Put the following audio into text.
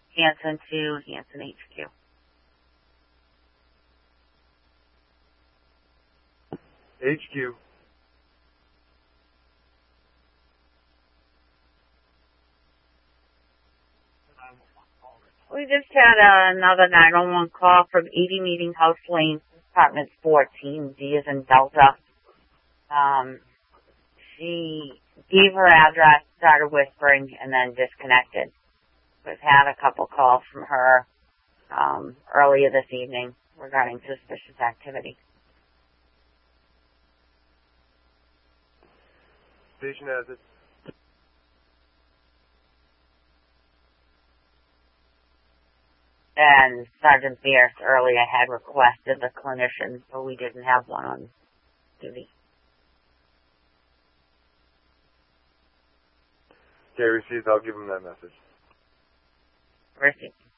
Hanson to Hanson HQ. HQ. We just had another 911 call from 80 Meeting House Lane, apartment 14, D as in Delta. She gave her address, started whispering, and then disconnected. We've had a couple calls from her earlier this evening regarding suspicious activity. Station has it. And Sergeant Bierce earlier had requested the clinician, but we didn't have one on duty. Okay, received. I'll give him that message. Received.